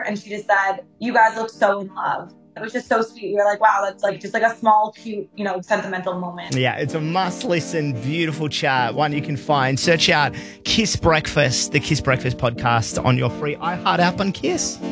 and she just said, "You guys look so in love." It was just so sweet. We were like, wow, that's like just like a small, cute, sentimental moment. Yeah, it's a must-listen, beautiful chat, one you can find. Search out Kiss Breakfast, the Kiss Breakfast podcast on your free iHeart app on Kiss.